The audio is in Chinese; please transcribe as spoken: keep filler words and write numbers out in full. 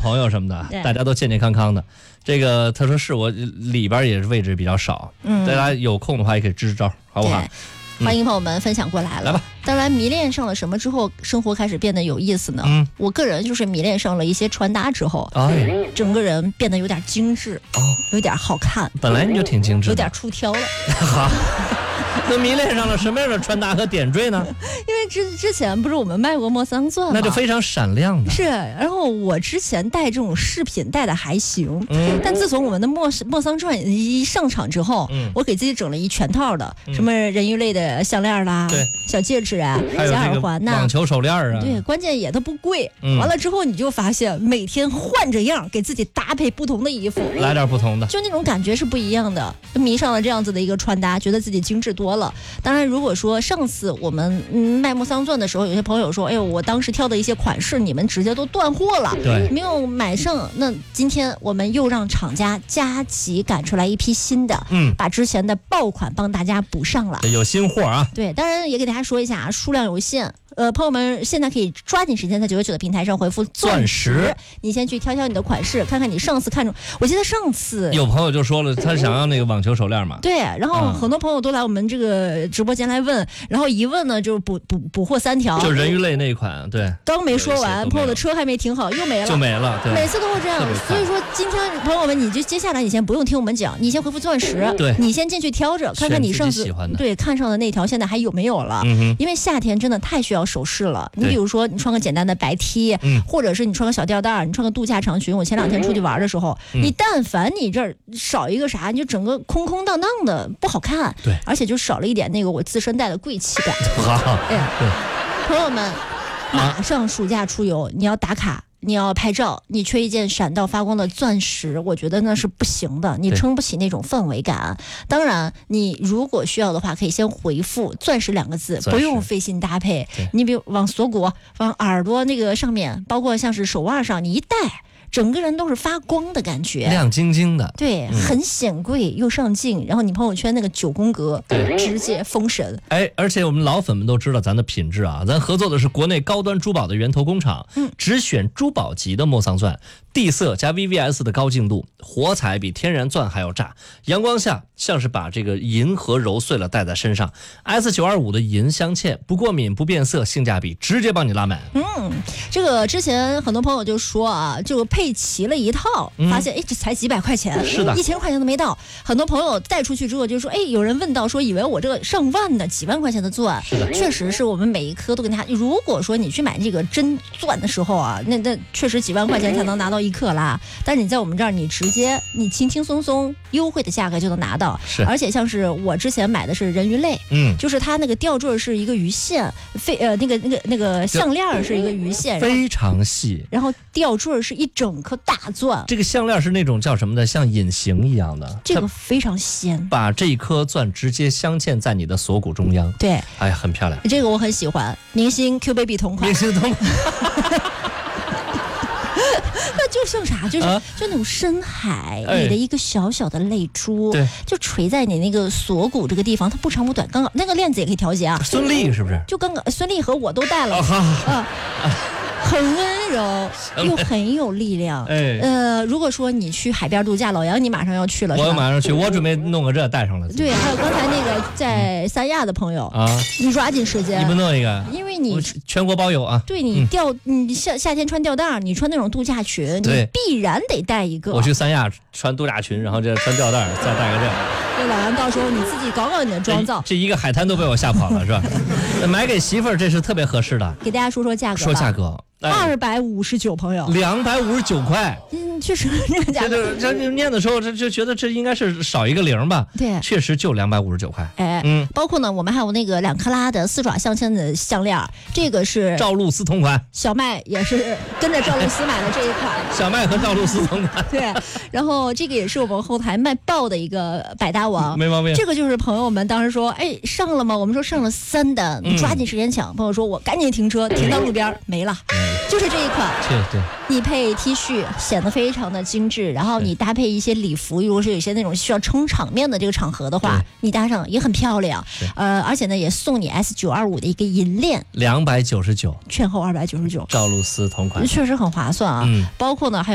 朋友什么的，大家都健健康康的。这个他说是我里边也是位置比较少，嗯，大家有空的话也可以支支招，好不好？ 欢迎朋友们分享过来了。 来吧。 当然，迷恋上了什么之后，生活开始变得有意思呢？嗯，我个人就是迷恋上了一些穿搭之后，哎，整个人变得有点精致，哦，有点好看。 本来你就挺精致的， 有点出挑了。 好。那迷恋上了什么样的穿搭和点缀呢？ 因为之之前不是我们卖过莫桑钻吗？ 那就非常闪亮的。 是，然后我之前戴这种饰品戴的还行，嗯，但自从我们的莫莫桑钻一上场之后，嗯，我给自己整了一全套的，嗯、什么人鱼类的项链啦， 对， 小戒指啊，小耳环呐， 网球手链啊， 对，关键也都不贵。嗯、完了之后你就发现每天换着样给自己搭配不同的衣服， 来点不同的， 就那种感觉是不一样的。迷上了这样子的一个穿搭，觉得自己精致多了。当然，如果说上次我们嗯卖莫桑钻的时候，有些朋友说，哎呦，我当时挑的一些款式，你们直接都断货了， 对， 没有买上。那今天我们又让厂家加急赶出来一批新的，嗯，把之前的爆款帮大家补上了， 有新货啊。 对，当然也给大家说一下，数量有限。呃，朋友们现在可以抓紧时间在九九九的平台上回复钻石，你先去挑挑你的款式，看看你上次看中。我记得上次有朋友就说了，他想要那个网球手链嘛。 对，然后很多朋友都来我们这个直播间来问，然后一问呢就补补补货三条， 就人鱼类那一款，对。 刚没说完，朋友的车还没停好，又没了， 就没了。对， 每次都是这样。所以说今天朋友们，你就接下来你先不用听我们讲，你先回复钻石， 对， 你先进去挑着，看看你上次对看上的那条现在还有没有了。嗯、因为夏天真的太需要首饰了。你比如说，你穿个简单的白 T，、嗯、或者是你穿个小吊带，你穿个度假长裙。我前两天出去玩的时候，嗯、你但凡你这儿少一个啥，你就整个空空荡荡的不好看。 对， 而且就少了一点那个我自身带的贵气感。 好， 哎，朋友们，马上暑假出游，你要打卡。你要拍照，你缺一件闪到发光的钻石，我觉得那是不行的，你撑不起那种氛围感。当然，你如果需要的话，可以先回复“钻石”两个字，不用费心搭配。你比如往锁骨、往耳朵那个上面，包括像是手腕上，你一戴。整个人都是发光的感觉， 亮晶晶的， 对，嗯、很显贵又上镜。然后你朋友圈那个九宫格，对，直接封神。 哎，而且我们老粉们都知道咱的品质啊，咱合作的是国内高端珠宝的源头工厂，嗯，只选珠宝级的莫桑钻，地色加 V V S 的高净度，火彩比天然钻还要炸，阳光下像是把这个银河揉碎了戴在身上。S 九二五 的银镶嵌，不过敏不变色，性价比直接帮你拉满。 嗯，这个之前很多朋友就说啊，这个配齐了一套，发现哎、嗯、这才几百块钱， 是的， 一千块钱都没到。很多朋友带出去之后就说，哎，有人问到说，以为我这个上万的几万块钱的钻， 是的， 确实是我们每一颗都跟大家。如果说你去买这个真钻的时候啊，那那确实几万块钱才能拿到一克拉，但是你在我们这儿，你直接你轻轻松松优惠的价格就能拿到。 是， 而且像是我之前买的是人鱼类，嗯，就是它那个吊坠是一个鱼线，非呃那个那个那个项链是一个鱼线， 非常细， 然后吊坠是一整颗大钻。 这个项链是那种叫什么的，像隐形一样的， 这个非常仙， 把这一颗钻直接镶嵌在你的锁骨中央。 对， 哎呀，很漂亮， 这个我很喜欢，明星 Q Baby 同款， 明星同款。 那就像啥，就是、啊、就那种深海里的一个小小的泪珠， 对、哎， 就垂在你那个锁骨这个地方，它不长不短，刚刚那个链子也可以调节啊。 孙俪是不是？ 就刚刚孙俪和我都戴了，啊，啊很温柔又很有力量。哎，呃，如果说你去海边度假，老杨你马上要去了， 我马上去，我准备弄个这带上了。 对，还有刚才那个在三亚的朋友啊，你抓紧时间， 你们弄一个， 因为你全国包邮啊。 对，你吊、嗯、你夏夏天穿吊带，你穿那种度假裙，你必然得带一个。 我去三亚穿度假裙，然后这穿吊带，再带个这。 对，老杨，到时候你自己搞搞你的妆造。 这一个海滩都被我吓跑了，是吧？买给媳妇儿，这是特别合适的。 给大家说说价格吧。 说价格。 二百五十九，朋友， 两百五十九块， 嗯，确实这个价格。 这这念的时候，这就觉得这应该是少一个零吧？ 对， 确实就两百五十九块。 哎，嗯，包括呢，我们还有那个两克拉的四爪镶嵌的项链，这个是赵露思同款。 小麦也是跟着赵露思买的这一款。 小麦和赵露思同款。 对，然后这个也是我们后台卖爆的一个百搭王， 没毛病。 这个就是朋友们当时说，哎，上了吗？我们说上了三单，你抓紧时间抢。嗯、朋友说我赶紧停车，停到路边没了，嗯、就是这一款。 对对， 你配 T 恤显得非常的精致，然后你搭配一些礼服，如果是有些那种需要撑场面的这个场合的话，你搭上也很漂亮。呃，而且呢，也送你 S 九二五 的一个银链， 两百九十九， 券后二百九十九， 赵露思同款， 确实很划算啊。嗯，包括呢还有。